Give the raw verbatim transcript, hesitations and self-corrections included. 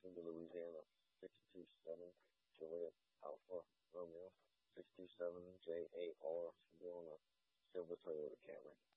Cindy, Louisiana, six two seven Juliet Alpha Romeo, six two seven J A R, on a silver Toyota Camry.